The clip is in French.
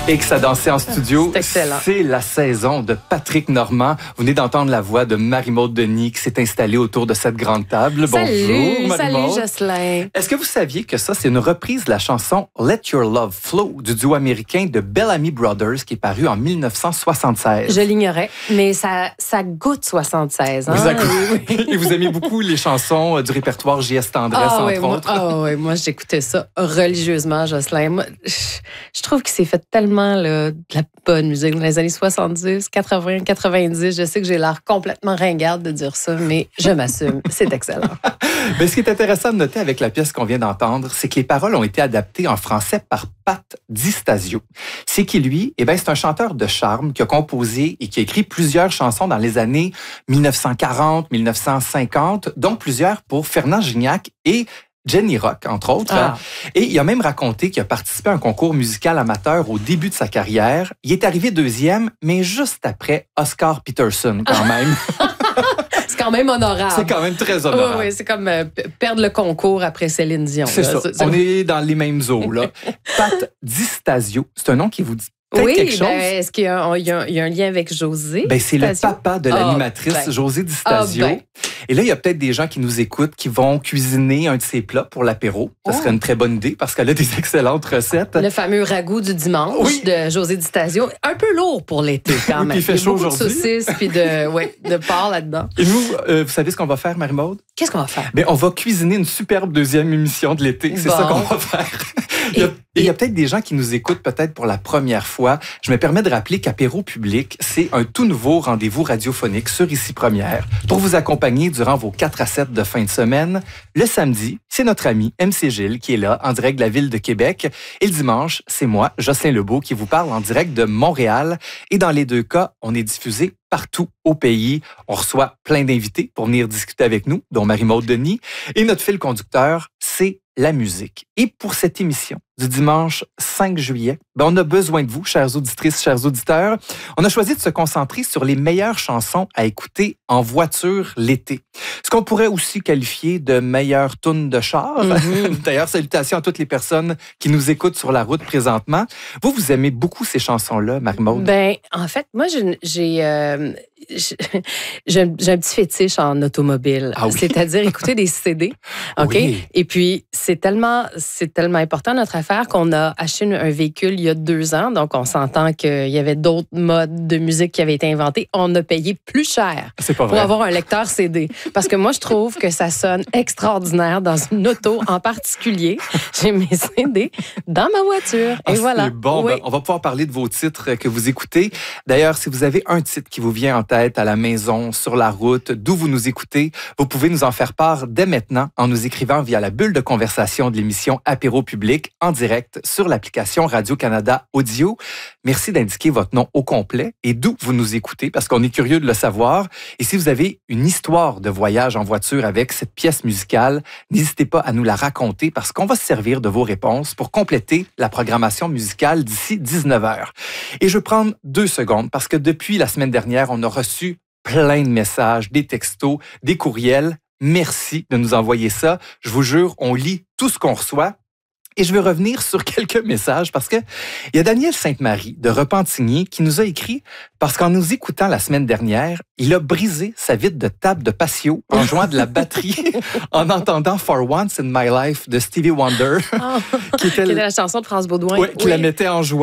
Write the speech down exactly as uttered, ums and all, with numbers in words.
Et que ça dansait en studio. C'est excellent. C'est la saison de Patrick Normand. Vous venez d'entendre la voix de Marie-Maude Denis qui s'est installée autour de cette grande table. Salut, Bonjour, Marie-Maude. Salut, Jocelyn. Est-ce que vous saviez que ça, c'est une reprise de la chanson Let Your Love Flow du duo américain de Bellamy Brothers qui est paru en dix-neuf cent soixante-seize? Je l'ignorais, mais ça, ça goûte soixante-seize. Hein? Vous avez... Et vous aimez beaucoup les chansons du répertoire J S Tendresse, ah, entre ouais, moi, autres? Ah oui, moi, j'écoutais ça religieusement, Jocelyn. Moi, je, je trouve que c'est fait tellement là, de la bonne musique dans les années soixante-dix, quatre-vingts, quatre-vingt-dix. Je sais que j'ai l'air complètement ringarde de dire ça, mais je m'assume. C'est excellent. Mais ce qui est intéressant de noter avec la pièce qu'on vient d'entendre, c'est que les paroles ont été adaptées en français par Pat Di Stasio. C'est qui, lui? Eh bien, c'est un chanteur de charme qui a composé et qui a écrit plusieurs chansons dans les années dix-neuf cent quarante, dix-neuf cent cinquante, dont plusieurs pour Fernand Gignac et Jenny Rock, entre autres. Ah. Et il a même raconté qu'il a participé à un concours musical amateur au début de sa carrière. Il est arrivé deuxième, mais juste après Oscar Peterson, quand même. C'est quand même honorable. C'est quand même très honorable. Oui, oui, c'est comme euh, perdre le concours après Céline Dion. C'est là. ça. C'est, c'est... On est dans les mêmes eaux, là. Pat Di Stasio, c'est un nom qui vous dit peut-être oui, quelque chose. Ben, est-ce qu'il y a, un, il y a, un, il y a un lien avec José? Ben, c'est Stasio? le papa de l'animatrice oh, ben. José Di Stasio. Oh, ben. Et là, il y a peut-être des gens qui nous écoutent qui vont cuisiner un de ses plats pour l'apéro. Ça oh. serait une très bonne idée parce qu'elle a des excellentes recettes. Le fameux ragoût du dimanche oui. de José Di Stasio. Un peu lourd pour l'été quand oui, même. Il fait chaud aujourd'hui. Il y a beaucoup de saucisses puis de, ouais, de porc là-dedans. Et nous, euh, vous savez ce qu'on va faire, Marie-Maude? Qu'est-ce qu'on va faire? Ben, on va cuisiner une superbe deuxième émission de l'été. C'est bon. ça qu'on va faire. Il y a, et il y a peut-être des gens qui nous écoutent peut-être pour la première fois. Je me permets de rappeler qu'Apéro Public, c'est un tout nouveau rendez-vous radiophonique sur Ici Première pour vous accompagner durant vos quatre à sept de fin de semaine. Le samedi, c'est notre ami M C Gilles qui est là, en direct de la ville de Québec. Et le dimanche, c'est moi, Jocelyn Lebeau, qui vous parle en direct de Montréal. Et dans les deux cas, on est diffusé partout au pays. On reçoit plein d'invités pour venir discuter avec nous, dont Marie-Maude Denis. Et notre fil conducteur, c'est la musique. Et pour cette émission du dimanche cinq juillet, ben on a besoin de vous, chères auditrices, chers auditeurs. On a choisi de se concentrer sur les meilleures chansons à écouter en voiture l'été. Ce qu'on pourrait aussi qualifier de meilleures tunes de char. Mm-hmm. D'ailleurs, salutations à toutes les personnes qui nous écoutent sur la route présentement. Vous, vous aimez beaucoup ces chansons-là, Marie-Maude? Ben, en fait, moi, j'ai... j'ai euh... J'ai, j'ai un petit fétiche en automobile, ah oui? C'est-à-dire écouter des C D, ok. Oui. Et puis c'est tellement, c'est tellement important notre affaire qu'on a acheté un véhicule il y a deux ans, donc on s'entend qu'il y avait d'autres modes de musique qui avaient été inventés. On a payé plus cher C'est pas pour vrai. avoir un lecteur C D, parce que moi je trouve que ça sonne extraordinaire dans une auto en particulier. J'ai mes C D dans ma voiture ah, et voilà. C'est bon, oui. ben, on va pouvoir parler de vos titres que vous écoutez. D'ailleurs, si vous avez un titre qui vous vient en tête à la maison, sur la route, d'où vous nous écoutez, vous pouvez nous en faire part dès maintenant en nous écrivant via la bulle de conversation de l'émission Apéro Public en direct sur l'application Radio-Canada Audio. Merci d'indiquer votre nom au complet et d'où vous nous écoutez parce qu'on est curieux de le savoir. Et si vous avez une histoire de voyage en voiture avec cette pièce musicale, n'hésitez pas à nous la raconter parce qu'on va se servir de vos réponses pour compléter la programmation musicale d'ici dix-neuf heures. Et je vais prendre deux secondes parce que depuis la semaine dernière, on a reçu plein de messages, des textos, des courriels. Merci de nous envoyer ça. Je vous jure, on lit tout ce qu'on reçoit. Et je veux revenir sur quelques messages parce que il y a Daniel Sainte-Marie de Repentigny qui nous a écrit parce qu'en nous écoutant la semaine dernière, il a brisé sa vitre de table de patio en jouant de la batterie en entendant For Once in My Life de Stevie Wonder, oh, qui était, qui était la chanson de France Baudouin. Ouais, qui oui. la mettait en joie.